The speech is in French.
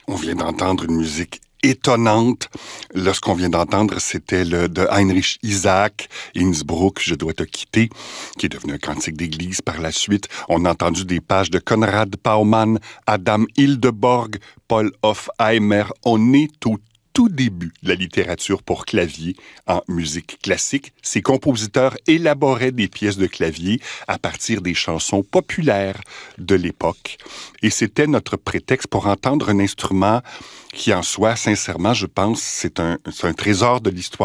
On vient d'entendre une musique étonnante. Là, ce qu'on vient d'entendre, c'était le de Heinrich Isaac Innsbruck, Je dois te quitter, qui est devenu un cantique d'église par la suite. On a entendu des pages de Konrad Paumann, Adam Hildeborg, Paul Hofheimer. On est au tout début de la littérature pour clavier en musique classique. Ces compositeurs élaboraient des pièces de clavier à partir des chansons populaires de l'époque. Et c'était notre prétexte pour entendre un instrument qui, en soi, sincèrement, je pense, c'est un trésor de l'histoire